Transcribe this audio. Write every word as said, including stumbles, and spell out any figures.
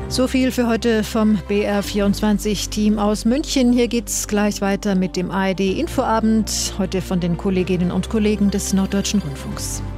So viel für heute vom B R vierundzwanzig-Team aus München. Hier geht's gleich weiter mit dem A R D-Infoabend, heute von den Kolleginnen und Kollegen des Norddeutschen Rundfunks.